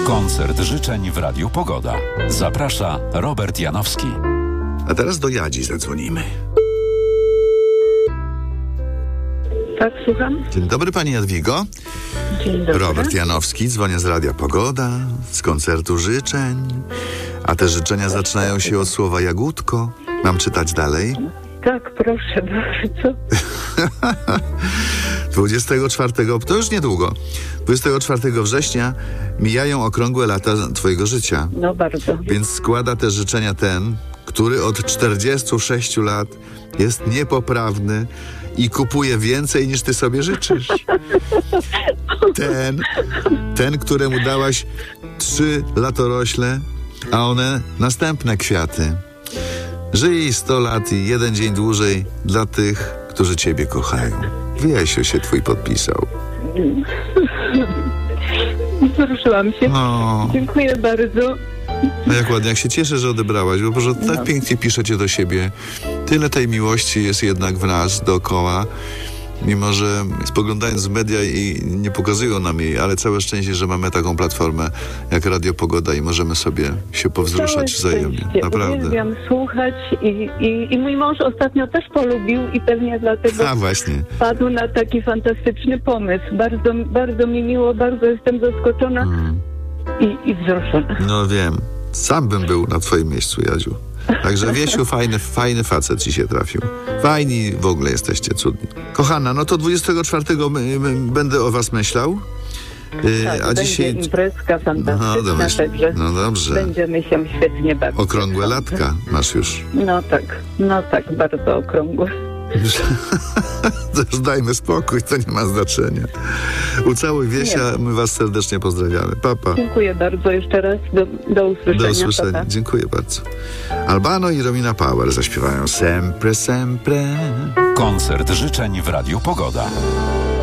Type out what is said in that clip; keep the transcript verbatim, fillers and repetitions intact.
Koncert życzeń w Radiu Pogoda. Zaprasza Robert Janowski. A teraz do Jadzi zadzwonimy. Tak, słucham. Dzień dobry, pani Jadwigo. Dzień dobry. Robert Janowski, dzwonię z Radia Pogoda, z koncertu życzeń. A te życzenia zaczynają się od słowa jagódko. Mam czytać dalej? Tak, proszę bardzo. dwudziestego czwartego, to już niedługo, dwudziestego czwartego września mijają okrągłe lata twojego życia. No bardzo. Więc składa te życzenia ten, który od czterdziestu sześciu lat jest niepoprawny i kupuje więcej niż ty sobie życzysz. Ten, ten, któremu dałaś trzy latorośle, a one następne kwiaty. Żyj sto lat i jeden dzień dłużej dla tych, którzy ciebie kochają. Wiesiu się twój podpisał. Wzruszyłam się. No. Dziękuję bardzo. No jak ładnie, jak się cieszę, że odebrałaś, bo Boże, tak No. pięknie piszecie do siebie. Tyle tej miłości jest jednak w nas dookoła, mimo że spoglądając w media i nie pokazują nam jej, ale całe szczęście, że mamy taką platformę jak Radio Pogoda i możemy sobie się powzruszać Całe wzajemnie. szczęście. Naprawdę. Uwielbiam słuchać i, i, i mój mąż ostatnio też polubił i pewnie dlatego A właśnie. padł na taki fantastyczny pomysł. Bardzo, bardzo mi miło, bardzo jestem zaskoczona Mm. i, i wzruszona. No wiem. Sam bym był na twoim miejscu, Jadziu. Także Wiesiu, fajny, fajny facet ci się trafił. Fajni w ogóle jesteście, cudni. Kochana, no to dwudziestego czwartego m- m- będę o was myślał. Yy, Tak, a będzie dzisiaj... imprezka fantastyczna, No, domyśl... także no dobrze. będziemy się świetnie bawić. Okrągłe latka masz już. No tak, no tak, bardzo okrągłe. To już dajmy spokój, to nie ma znaczenia. Ucałuj Wiesia, Nie. my was serdecznie pozdrawiamy. Papa. Dziękuję bardzo jeszcze raz. Do, do usłyszenia. Do usłyszenia. Pa, pa. Dziękuję bardzo. Albano i Romina Power zaśpiewają Sempre, Sempre. Koncert życzeń w Radiu Pogoda.